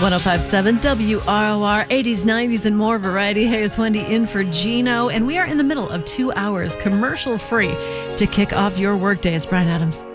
1057 WROR, 80s, 90s, and more variety. Hey, it's Wendy in for Gino, and we are in the middle of 2 hours commercial free to kick off your workday. It's Brian Adams.